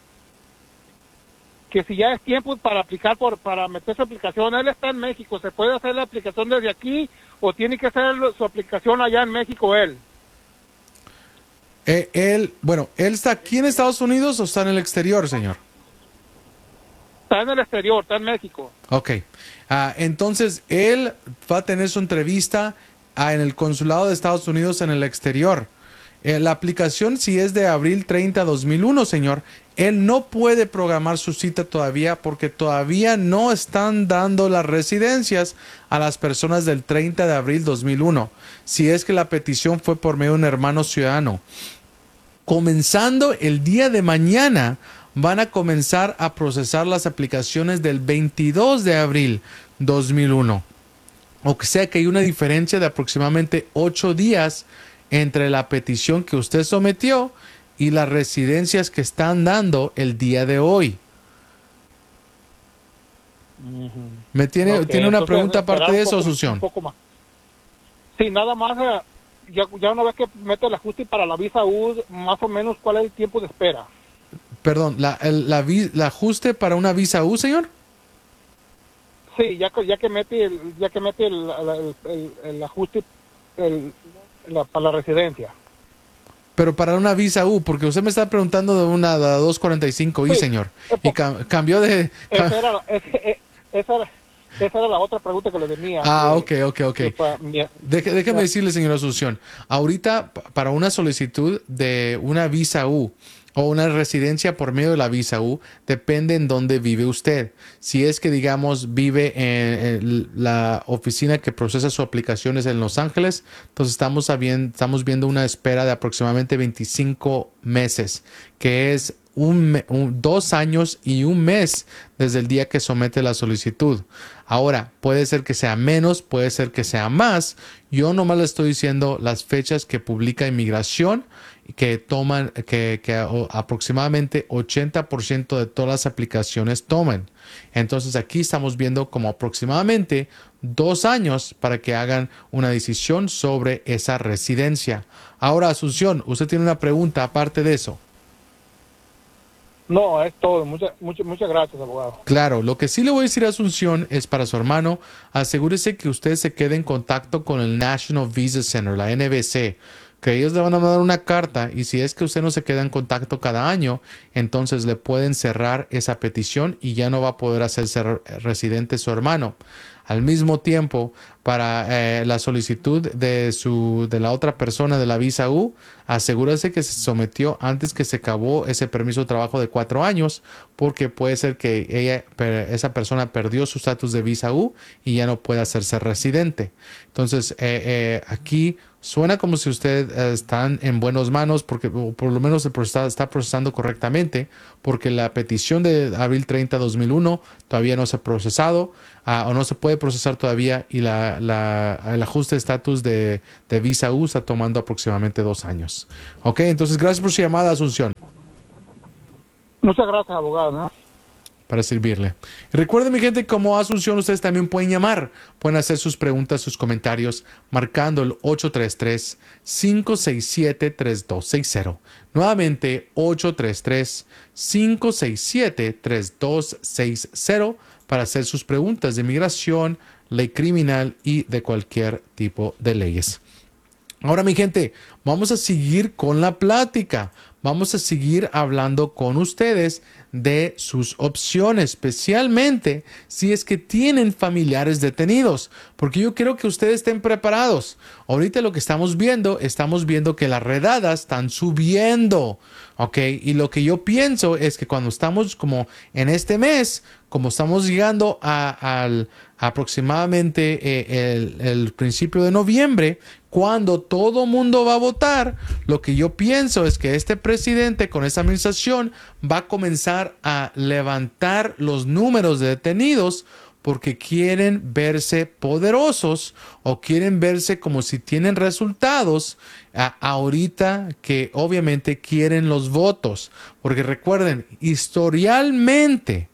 Speaker 2: Que si ya es tiempo para aplicar para meter su aplicación. Él está en México. ¿Se puede hacer la aplicación desde aquí o tiene que hacer su aplicación allá en México él?
Speaker 1: ¿Él está aquí en Estados Unidos o está en el exterior, señor?
Speaker 2: Está en el exterior, está en México.
Speaker 1: Ok. Entonces, él va a tener su entrevista en el consulado de Estados Unidos en el exterior. La aplicación, si es de abril 30, 2001, señor, él no puede programar su cita todavía porque todavía no están dando las residencias a las personas del 30 de abril 2001. Si es que la petición fue por medio de un hermano ciudadano. Comenzando el día de mañana, van a comenzar a procesar las aplicaciones del 22 de abril 2001. O sea que hay una diferencia de aproximadamente 8 días entre la petición que usted sometió y las residencias que están dando el día de hoy. ¿Tiene una pregunta aparte de eso, Asunción?
Speaker 2: Un poco más. Sí, nada más, ya una vez que mete el ajuste para la visa U, más o menos, ¿cuál es el tiempo de espera?
Speaker 1: Perdón, ¿el ajuste para una visa U, señor?
Speaker 2: Sí, ya que mete el ajuste para la residencia.
Speaker 1: Pero para una visa U, porque usted me está preguntando de una 245I, sí, señor. Y cambió de...
Speaker 2: Esa era la otra pregunta que le tenía.
Speaker 1: Ok. Déjeme decirle, señora Asunción, ahorita para una solicitud de una visa U o una residencia por medio de la visa U, depende en dónde vive usted. Si es que, digamos, vive en la oficina que procesa su aplicación es en Los Ángeles, entonces estamos viendo una espera de aproximadamente 25 meses, que es 2 años y 1 mes desde el día que somete la solicitud. Ahora, puede ser que sea menos, puede ser que sea más. Yo nomás le estoy diciendo las fechas que publica Inmigración, que toman, que aproximadamente 80% de todas las aplicaciones toman. Entonces aquí estamos viendo como aproximadamente 2 años para que hagan una decisión sobre esa residencia. Ahora, Asunción, usted tiene una pregunta aparte de eso.
Speaker 14: No, es todo. Muchas gracias, abogado.
Speaker 1: Claro, lo que sí le voy a decir a Asunción es para su hermano, asegúrese que usted se quede en contacto con el National Visa Center, la NVC, que ellos le van a mandar una carta y si es que usted no se queda en contacto cada año, entonces le pueden cerrar esa petición y ya no va a poder hacerse residente su hermano. Al mismo tiempo, para la solicitud de la otra persona de la visa U, asegúrese que se sometió antes que se acabó ese permiso de trabajo de 4 años, porque puede ser que esa persona perdió su estatus de visa U y ya no puede hacerse residente. Entonces, aquí suena como si usted están en buenas manos, porque por lo menos está procesando correctamente, porque la petición de abril 30 de 2001 todavía no se ha procesado o no se puede procesar todavía y el ajuste de estatus de visa U está tomando aproximadamente 2 años. Ok, entonces gracias por su llamada, Asunción.
Speaker 14: Muchas gracias, abogado, ¿no?
Speaker 1: Para servirle. Recuerden, mi gente, como Asunción, ustedes también pueden llamar. Pueden hacer sus preguntas, sus comentarios, marcando el 833-567-3260. Nuevamente, 833-567-3260 para hacer sus preguntas de inmigración, ley criminal y de cualquier tipo de leyes. Ahora, mi gente, vamos a seguir con la plática. Vamos a seguir hablando con ustedes de sus opciones, especialmente si es que tienen familiares detenidos, porque yo quiero que ustedes estén preparados. Ahorita lo que estamos viendo que las redadas están subiendo, ¿ok? Y lo que yo pienso es que cuando estamos como en este mes, como estamos llegando al aproximadamente el principio de noviembre, cuando todo mundo va a votar, lo que yo pienso es que este presidente con esta administración va a comenzar a levantar los números de detenidos porque quieren verse poderosos o quieren verse como si tienen resultados ahorita que obviamente quieren los votos. Porque recuerden, historialmente,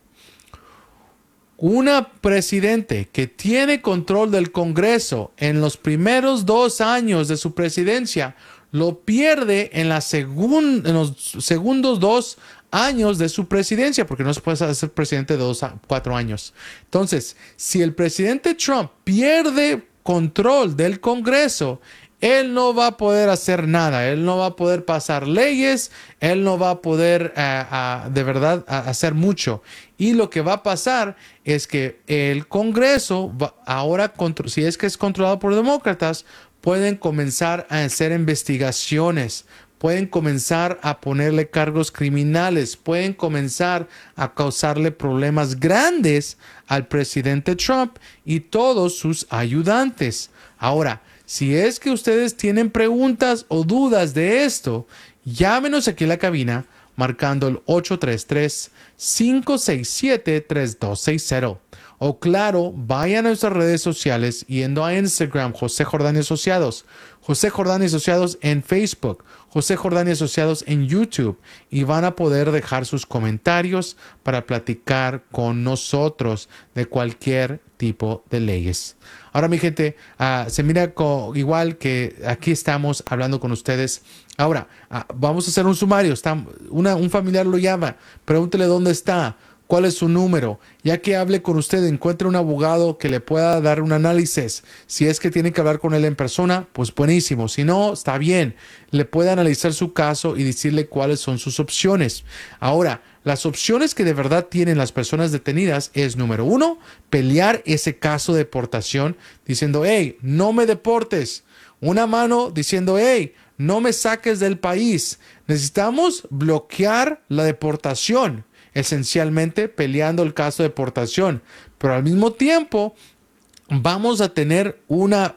Speaker 1: una presidente que tiene control del Congreso en los primeros 2 años de su presidencia lo pierde en los segundos 2 años de su presidencia, porque no se puede ser presidente de 2 a 4 años. Entonces, si el presidente Trump pierde control del Congreso, él no va a poder hacer nada, él no va a poder pasar leyes, él no va a poder de verdad hacer mucho. Y lo que va a pasar es que el Congreso, ahora, si es que es controlado por demócratas, pueden comenzar a hacer investigaciones, pueden comenzar a ponerle cargos criminales, pueden comenzar a causarle problemas grandes al presidente Trump y todos sus ayudantes. Ahora, si es que ustedes tienen preguntas o dudas de esto, llámenos aquí a la cabina marcando el 833-567-3260. O claro, vayan a nuestras redes sociales yendo a Instagram, José Jordán y Asociados, José Jordán y Asociados en Facebook, José Jordán y Asociados en YouTube y van a poder dejar sus comentarios para platicar con nosotros de cualquier tipo de leyes. Ahora, mi gente, se mira igual que aquí estamos hablando con ustedes. Ahora, vamos a hacer un sumario. Un familiar lo llama, pregúntele dónde está, cuál es su número. Ya que hable con usted, encuentre un abogado que le pueda dar un análisis. Si es que tiene que hablar con él en persona, pues buenísimo. Si no, está bien. Le puede analizar su caso y decirle cuáles son sus opciones. Ahora, las opciones que de verdad tienen las personas detenidas es, número 1, pelear ese caso de deportación diciendo, hey, no me deportes. Una mano diciendo, hey, no me saques del país. Necesitamos bloquear la deportación, esencialmente peleando el caso de deportación. Pero al mismo tiempo, vamos a tener una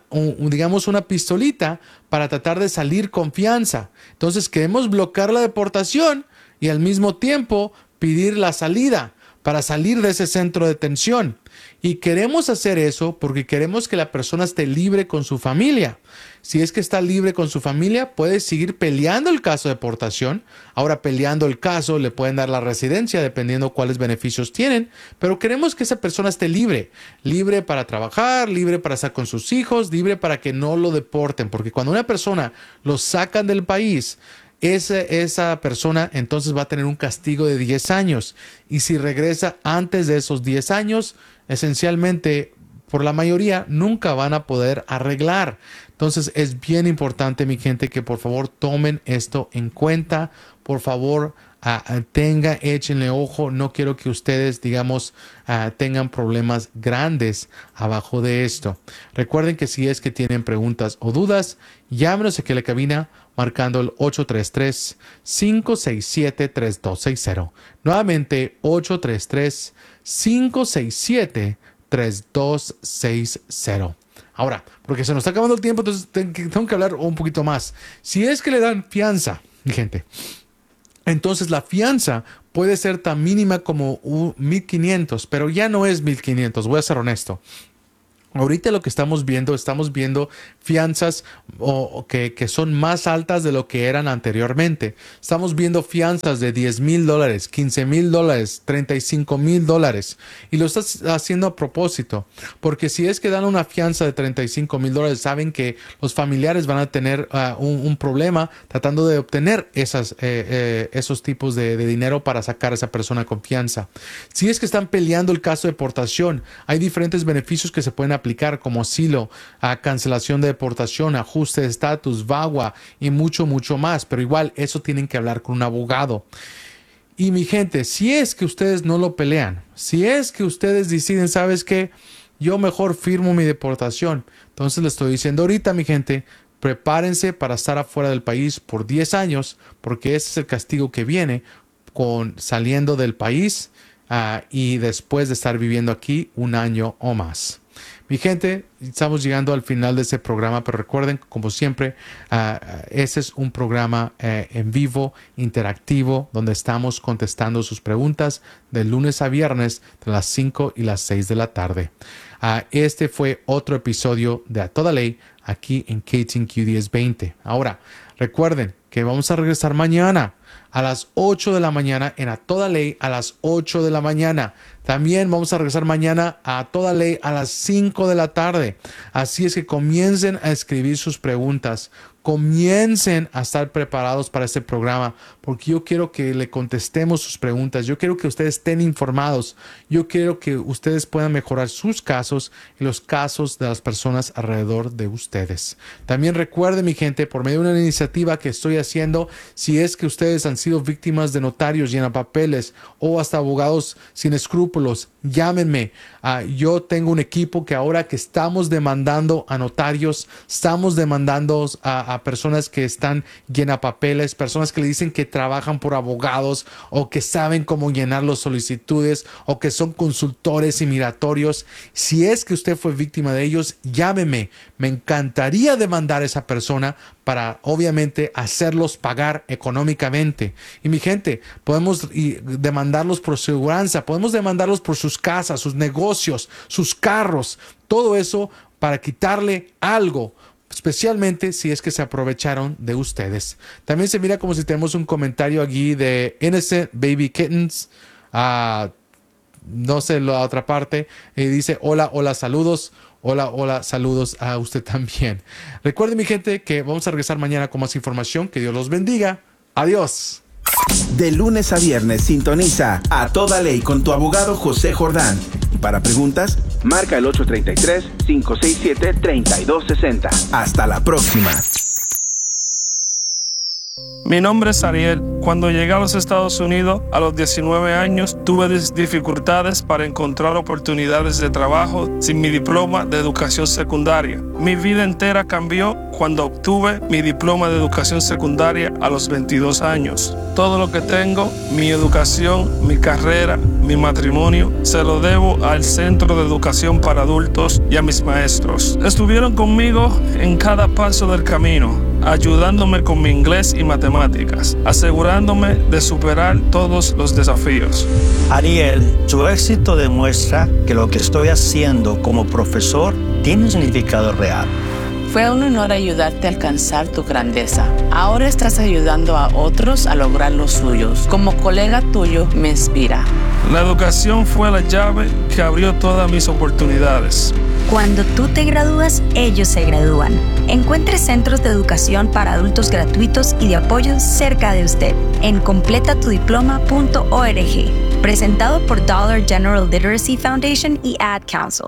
Speaker 1: pistolita para tratar de salir con fianza. Entonces, queremos bloquear la deportación y al mismo tiempo pedir la salida para salir de ese centro de detención. Y queremos hacer eso porque queremos que la persona esté libre con su familia. Si es que está libre con su familia, puede seguir peleando el caso de deportación. Ahora, peleando el caso, le pueden dar la residencia dependiendo cuáles beneficios tienen. Pero queremos que esa persona esté libre. Libre para trabajar, libre para estar con sus hijos, libre para que no lo deporten. Porque cuando una persona lo sacan del país, esa persona entonces va a tener un castigo de 10 años. Y si regresa antes de esos 10 años, esencialmente, por la mayoría, nunca van a poder arreglar. Entonces es bien importante, mi gente, que por favor tomen esto en cuenta. Por favor, échenle ojo. No quiero que ustedes, digamos, tengan problemas grandes abajo de esto. Recuerden que si es que tienen preguntas o dudas, llámenos aquí a la cabina marcando el 833-567-3260. Nuevamente, 833-567-3260. Ahora, porque se nos está acabando el tiempo, entonces tengo que hablar un poquito más. Si es que le dan fianza, mi gente, entonces la fianza puede ser tan mínima como 1,500, pero ya no es 1,500, voy a ser honesto. Ahorita lo que estamos viendo fianzas que son más altas de lo que eran anteriormente. Estamos viendo fianzas de $10,000, $15,000, $35,000. Y lo estás haciendo a propósito. Porque si es que dan una fianza de $35,000, saben que los familiares van a tener un problema tratando de obtener esos tipos de dinero para sacar a esa persona con fianza. Si es que están peleando el caso de deportación, hay diferentes beneficios que se pueden aplicar como asilo, cancelación de deportación, ajuste de estatus, VAWA y mucho más, pero igual eso tienen que hablar con un abogado. Y mi gente, si es que ustedes no lo pelean, si es que ustedes deciden, ¿sabes qué? Yo mejor firmo mi deportación. Entonces les estoy diciendo ahorita, mi gente, prepárense para estar afuera del país por 10 años, porque ese es el castigo que viene con saliendo del país y después de estar viviendo aquí 1 año o más. Mi gente, estamos llegando al final de este programa, pero recuerden, como siempre, ese es un programa en vivo, interactivo, donde estamos contestando sus preguntas de lunes a viernes de las 5 y las 6 de la tarde. Este fue otro episodio de A Toda Ley aquí en KTNQ 1020. Ahora, recuerden que vamos a regresar mañana a las 8 de la mañana en A Toda Ley a las 8 de la mañana. También vamos a regresar mañana a Toda Ley a las 5 de la tarde. Así es que comiencen a escribir sus preguntas. Comiencen a estar preparados para este programa, porque yo quiero que le contestemos sus preguntas. Yo quiero que ustedes estén informados. Yo quiero que ustedes puedan mejorar sus casos y los casos de las personas alrededor de ustedes. También recuerden, mi gente, por medio de una iniciativa que estoy haciendo, si es que ustedes han sido víctimas de notarios, llenapapeles o hasta abogados sin escrúpulos, llámenme. Yo tengo un equipo que ahora que estamos demandando a notarios, estamos demandando a personas que están llenapapeles, personas que le dicen que trabajan por abogados o que saben cómo llenar las solicitudes o que son consultores inmigratorios. Si es que usted fue víctima de ellos, llámeme. Me encantaría demandar a esa persona para obviamente hacerlos pagar económicamente. Y mi gente, podemos demandarlos por seguranza, podemos demandarlos por sus casas, sus negocios, sus carros, todo eso para quitarle algo, especialmente si es que se aprovecharon de ustedes. También se mira como si tenemos un comentario aquí de Innocent Baby Kittens. No sé la otra parte. Dice hola, saludos. Hola, saludos a usted también. Recuerden, mi gente, que vamos a regresar mañana con más información. Que Dios los bendiga. Adiós.
Speaker 13: De lunes a viernes sintoniza A Toda Ley con tu abogado José Jordán. Y para preguntas, marca el 833-567-3260. Hasta la próxima.
Speaker 15: Mi nombre es Ariel. Cuando llegué a los Estados Unidos a los 19 años, tuve dificultades para encontrar oportunidades de trabajo sin mi diploma de educación secundaria. Mi vida entera cambió cuando obtuve mi diploma de educación secundaria a los 22 años. Todo lo que tengo, mi educación, mi carrera, mi matrimonio, se lo debo al Centro de Educación para Adultos y a mis maestros. Estuvieron conmigo en cada paso del camino. ayudándome con mi inglés y matemáticas, asegurándome de superar todos los desafíos.
Speaker 16: Ariel, tu éxito demuestra que lo que estoy haciendo como profesor tiene un significado real.
Speaker 17: Fue un honor ayudarte a alcanzar tu grandeza. Ahora estás ayudando a otros a lograr los suyos. Como colega tuyo, me inspira.
Speaker 15: La educación fue la llave que abrió todas mis oportunidades.
Speaker 18: Cuando tú te gradúas, ellos se gradúan. Encuentre centros de educación para adultos gratuitos y de apoyo cerca de usted en completatudiploma.org. Presentado por Dollar General Literacy Foundation y Ad Council.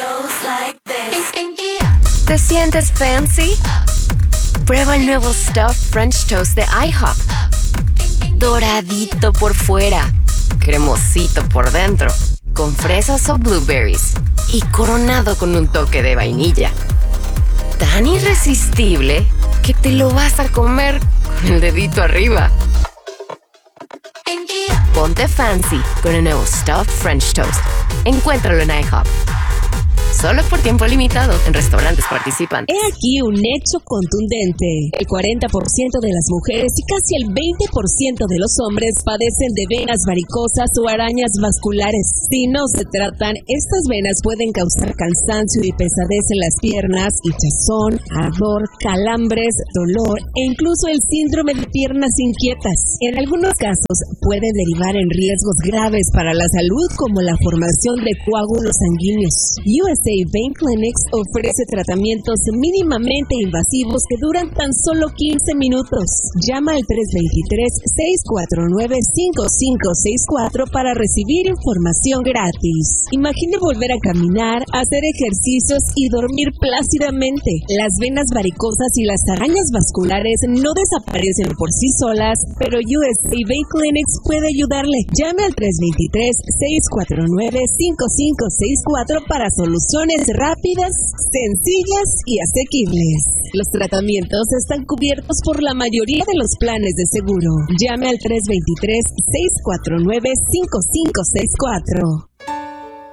Speaker 19: ¿Te sientes fancy? Prueba el nuevo Stuffed French Toast de IHOP. Doradito por fuera, cremosito por dentro, con fresas o blueberries y coronado con un toque de vainilla. Tan irresistible que te lo vas a comer con el dedito arriba. Ponte fancy con el nuevo Stuffed French Toast. Encuéntralo en IHOP. Solo por tiempo limitado en restaurantes participantes.
Speaker 20: He aquí un hecho contundente. El 40% de las mujeres y casi el 20% de los hombres padecen de venas varicosas o arañas vasculares. Si no se tratan, estas venas pueden causar cansancio y pesadez en las piernas, hinchazón, ardor, calambres, dolor e incluso el síndrome de piernas inquietas. En algunos casos pueden derivar en riesgos graves para la salud como la formación de coágulos sanguíneos. USA Vein Clinics ofrece tratamientos mínimamente invasivos que duran tan solo 15 minutos. Llama al 323-649-5564 para recibir información gratis. Imagine volver a caminar, hacer ejercicios y dormir plácidamente. Las venas varicosas y las arañas vasculares no desaparecen por sí solas, pero USA Vein Clinics puede ayudarle. Llame al 323-649-5564 para soluciones rápidas, sencillas y asequibles. Los tratamientos están cubiertos por la mayoría de los planes de seguro. Llame al 323-649-5564.